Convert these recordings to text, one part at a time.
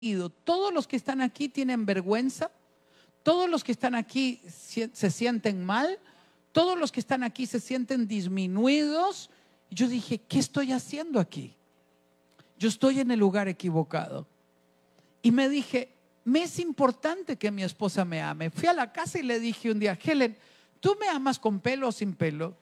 Todos los que están aquí tienen vergüenza, todos los que están aquí se sienten mal, todos los que están aquí se sienten disminuidos. Yo dije, ¿qué estoy haciendo aquí? Yo estoy en el lugar equivocado. Y me dije, me es importante que mi esposa me ame. Fui a la casa y le dije un día, Helen, ¿tú me amas con pelo o sin pelo?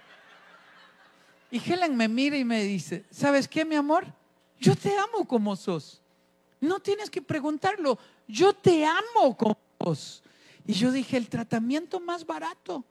Y Helen me mira y me dice, ¿sabes qué, mi amor? Yo te amo como sos. No tienes que preguntarlo, yo te amo como sos. Y yo dije, el tratamiento más barato.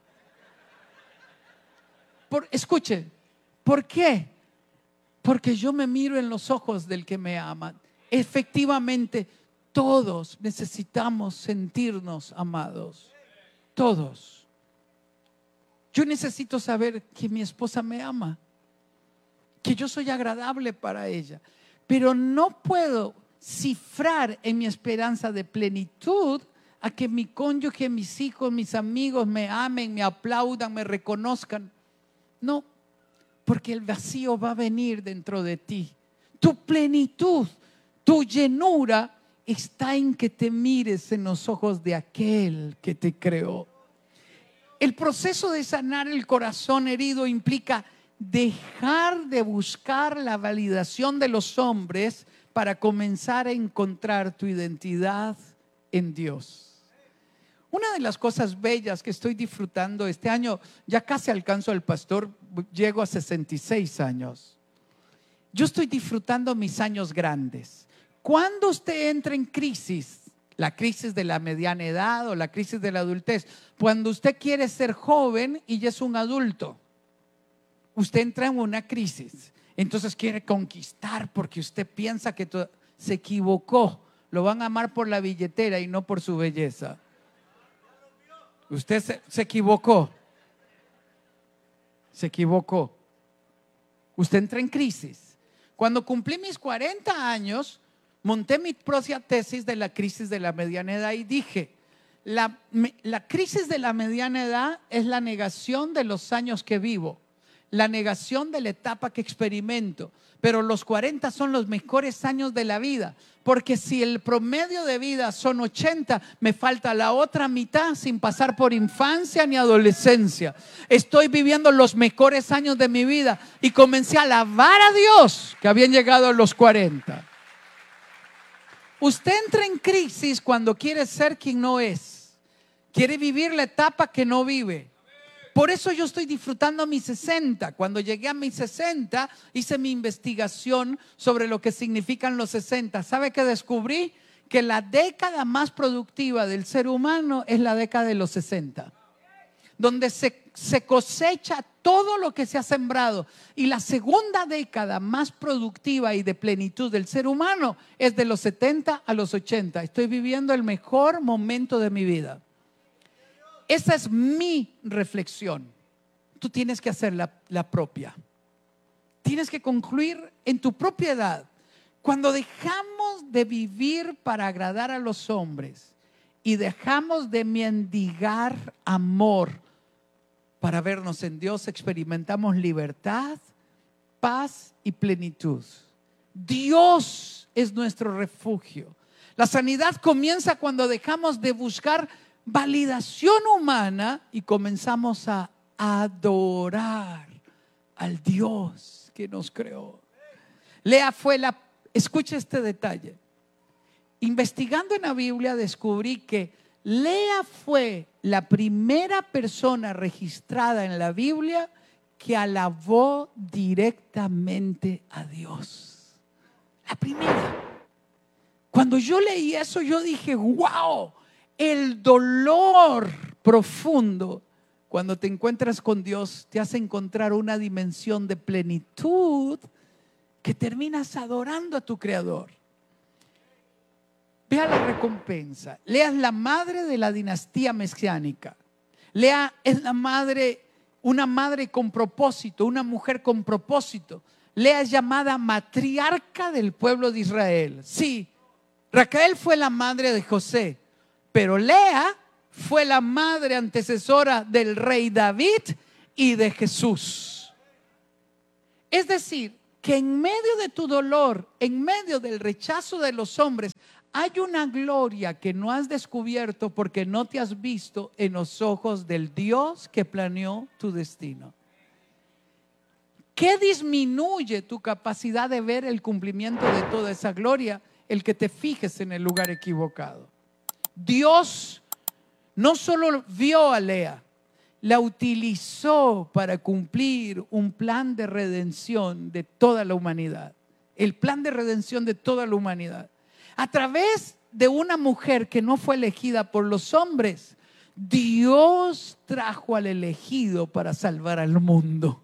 Escuche, ¿por qué? Porque yo me miro en los ojos del que me ama. Efectivamente, todos necesitamos sentirnos amados. Todos. Yo necesito saber que mi esposa me ama, que yo soy agradable para ella, pero no puedo cifrar en mi esperanza de plenitud a que mi cónyuge, mis hijos, mis amigos me amen, me aplaudan, me reconozcan. No, porque el vacío va a venir dentro de ti. Tu plenitud, tu llenura está en que te mires en los ojos de aquel que te creó. El proceso de sanar el corazón herido implica dejar de buscar la validación de los hombres para comenzar a encontrar tu identidad en Dios. Una de las cosas bellas que estoy disfrutando este año, ya casi alcanzo al pastor, llego a 66 años. Yo estoy disfrutando mis años grandes. Cuando usted entra en crisis, la crisis de la mediana edad o la crisis de la adultez, cuando usted quiere ser joven y ya es un adulto, usted entra en una crisis. Entonces quiere conquistar porque usted piensa que se equivocó. Lo van a amar por la billetera y no por su belleza. Usted se equivocó. Se equivocó. Usted entra en crisis. Cuando cumplí mis 40 años, monté mi propia tesis de la crisis de la mediana edad y dije, la crisis de la mediana edad es la negación de los años que vivo, la negación de la etapa que experimento, pero los 40 son los mejores años de la vida, porque si el promedio de vida son 80, me falta la otra mitad sin pasar por infancia ni adolescencia. Estoy viviendo los mejores años de mi vida y comencé a alabar a Dios que habían llegado a los 40. Usted entra en crisis cuando quiere ser quien no es, quiere vivir la etapa que no vive. Por eso yo estoy disfrutando mis 60. Cuando llegué a mis 60, hice mi investigación sobre lo que significan los 60. ¿Sabe qué descubrí? Que la década más productiva del ser humano es la década de los 60, donde se cosecha todo lo que se ha sembrado. Y la segunda década más productiva y de plenitud del ser humano es de los 70 a los 80. Estoy viviendo el mejor momento de mi vida. Esa es mi reflexión. Tú tienes que hacer la propia. Tienes que concluir en tu propia edad. Cuando dejamos de vivir para agradar a los hombres y dejamos de mendigar amor para vernos en Dios, experimentamos libertad, paz y plenitud. Dios es nuestro refugio. La sanidad comienza cuando dejamos de buscar validación humana y comenzamos a adorar al Dios que nos creó. Escuche este detalle. Investigando en la Biblia descubrí que Lea fue la primera persona registrada en la Biblia que alabó directamente a Dios. La primera. Cuando yo leí eso, yo dije, wow, el dolor profundo cuando te encuentras con Dios te hace encontrar una dimensión de plenitud que terminas adorando a tu Creador. Vea la recompensa. Lea es la madre de la dinastía mesiánica. Lea es una madre con propósito, una mujer con propósito. Lea es llamada matriarca del pueblo de Israel. Sí, Raquel fue la madre de José, pero Lea fue la madre antecesora del rey David y de Jesús. Es decir, que en medio de tu dolor, en medio del rechazo de los hombres, hay una gloria que no has descubierto porque no te has visto en los ojos del Dios que planeó tu destino. ¿Qué disminuye tu capacidad de ver el cumplimiento de toda esa gloria? El que te fijes en el lugar equivocado. Dios no solo vio a Lea, la utilizó para cumplir un plan de redención de toda la humanidad. El plan de redención de toda la humanidad. A través de una mujer que no fue elegida por los hombres, Dios trajo al elegido para salvar al mundo.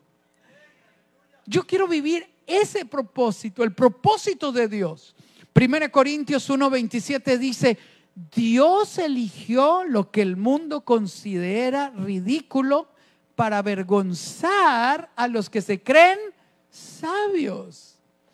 Yo quiero vivir ese propósito, el propósito de Dios. 1 Corintios 1:27 dice: Dios eligió lo que el mundo considera ridículo para avergonzar a los que se creen sabios.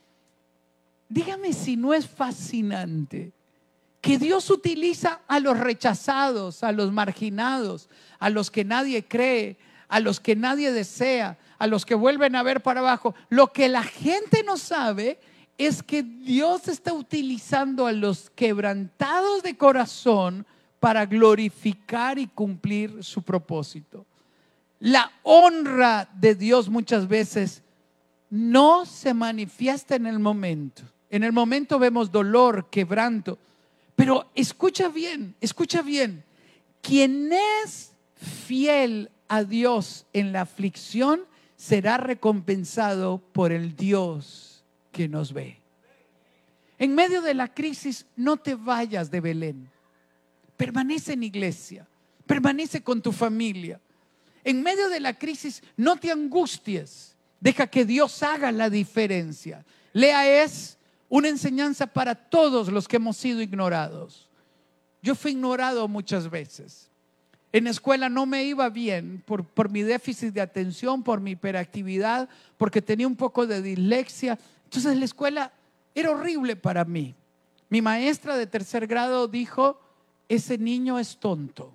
Dígame si no es fascinante que Dios utiliza a los rechazados, a los marginados, a los que nadie cree, a los que nadie desea, a los que vuelven a ver para abajo. Lo que la gente no sabe es que Dios está utilizando a los quebrantados de corazón para glorificar y cumplir su propósito. La honra de Dios muchas veces no se manifiesta en el momento. En el momento vemos dolor, quebranto, pero escucha bien, escucha bien. Quien es fiel a Dios en la aflicción será recompensado por el Dios que nos ve. En medio de la crisis, no te vayas de Belén. Permanece en iglesia, permanece con tu familia. En medio de la crisis, no te angusties. Deja que Dios haga la diferencia. Lea es una enseñanza para todos los que hemos sido ignorados. Yo fui ignorado muchas veces. En la escuela no me iba bien por mi déficit de atención, por mi hiperactividad, porque tenía un poco de dislexia. Entonces la escuela era horrible para mí. Mi maestra de 3er grado dijo: ese niño es tonto.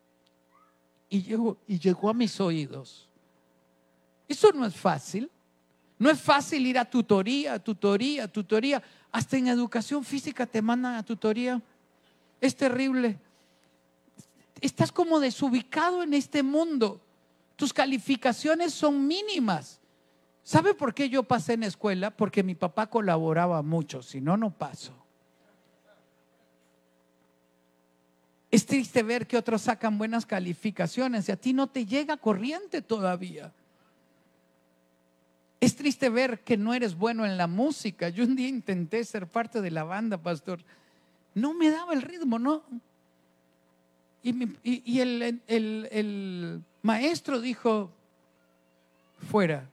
Y llegó a mis oídos. Eso no es fácil. No es fácil ir a tutoría. Hasta en educación física te mandan a tutoría. Es terrible. Estás como desubicado en este mundo. Tus calificaciones son mínimas. ¿Sabe por qué yo pasé en escuela? Porque mi papá colaboraba mucho, si no, no paso. Es triste ver que otros sacan buenas calificaciones y a ti no te llega corriente todavía. Es triste ver que no eres bueno en la música. Yo un día intenté ser parte de la banda, pastor. No me daba el ritmo, ¿no? Y el maestro dijo: fuera.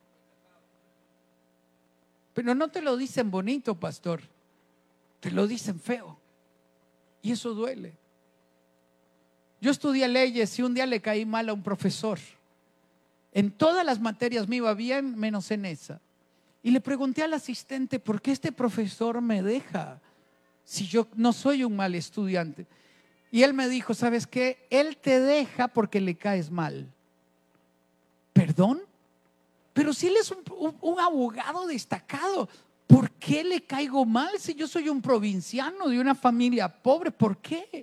Pero no te lo dicen bonito, pastor. Te lo dicen feo. Y eso duele. Yo estudié leyes y un día le caí mal a un profesor. En todas las materias me iba bien, menos en esa. Y le pregunté al asistente: ¿por qué este profesor me deja si yo no soy un mal estudiante? Y él me dijo: ¿sabes qué? Él te deja porque le caes mal. ¿Perdón? Pero si él es un abogado destacado, ¿por qué le caigo mal si yo soy un provinciano de una familia pobre? ¿Por qué?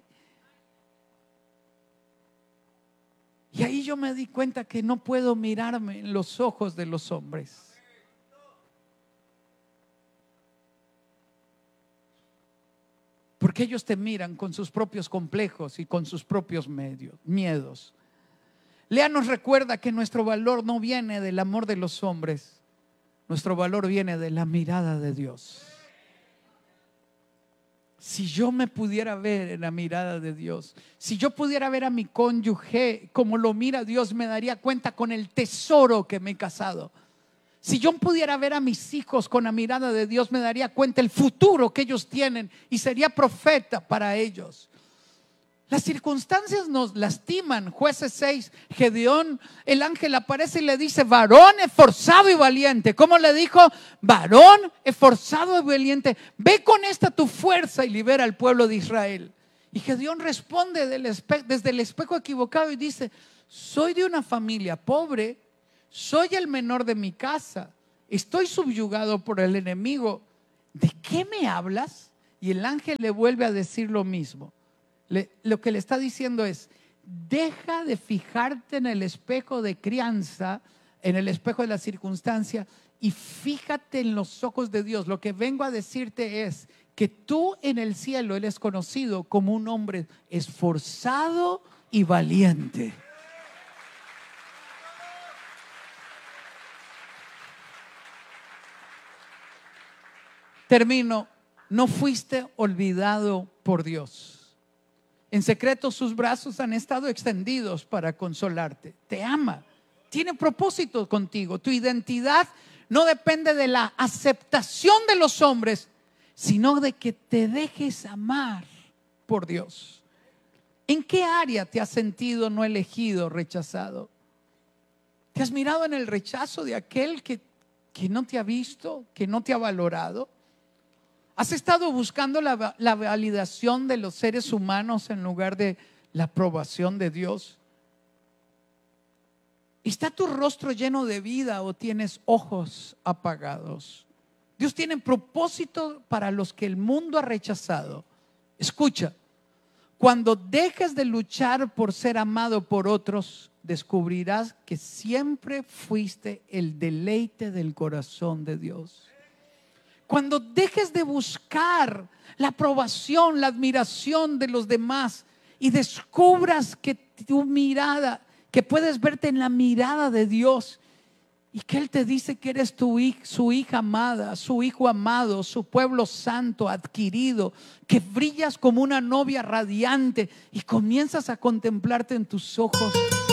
Y ahí yo me di cuenta que no puedo mirarme en los ojos de los hombres. Porque ellos te miran con sus propios complejos y con sus propios miedos. Lea nos recuerda que nuestro valor no viene del amor de los hombres. Nuestro valor viene de la mirada de Dios. Si yo me pudiera ver en la mirada de Dios, si yo pudiera ver a mi cónyuge como lo mira Dios, me daría cuenta con el tesoro que me he casado. Si yo pudiera ver a mis hijos con la mirada de Dios, me daría cuenta el futuro que ellos tienen y sería profeta para ellos. Las circunstancias nos lastiman. Jueces 6, Gedeón, el ángel aparece y le dice: varón esforzado y valiente. ¿Cómo le dijo? Varón esforzado y valiente, ve con esta tu fuerza y libera al pueblo de Israel. Y Gedeón responde desde el espejo equivocado y dice: soy de una familia pobre, soy el menor de mi casa estoy subyugado por el enemigo. ¿De qué me hablas? Y el ángel le vuelve a decir lo mismo. Lo que le está diciendo es: deja de fijarte en el espejo de crianza, en el espejo de la circunstancia, y fíjate en los ojos de Dios. Lo que vengo a decirte es que tú en el cielo eres conocido como un hombre esforzado y valiente. Termino. No fuiste olvidado por Dios. En secreto sus brazos han estado extendidos para consolarte. Te ama. Tiene propósito contigo. Tu identidad no depende de la aceptación de los hombres, sino de que te dejes amar por Dios. ¿En qué área te has sentido no elegido, rechazado? ¿Te has mirado en el rechazo de aquel que no te ha visto, que no te ha valorado? ¿Has estado buscando la validación de los seres humanos en lugar de la aprobación de Dios? ¿Está tu rostro lleno de vida o tienes ojos apagados? Dios tiene propósito para los que el mundo ha rechazado. Escucha, cuando dejes de luchar por ser amado por otros, descubrirás que siempre fuiste el deleite del corazón de Dios. Cuando dejes de buscar la aprobación, la admiración de los demás y descubras que tu mirada, que puedes verte en la mirada de Dios y que Él te dice que eres su hija amada, su hijo amado, su pueblo santo adquirido, que brillas como una novia radiante y comienzas a contemplarte en tus ojos